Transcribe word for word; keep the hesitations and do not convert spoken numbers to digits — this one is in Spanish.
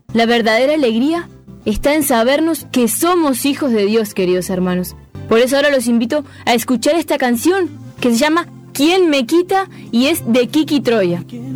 La verdadera alegría está en sabernos que somos hijos de Dios, queridos hermanos. Por eso ahora los invito a escuchar esta canción que se llama ¿Quién me quita? Y es de Kiki Troya.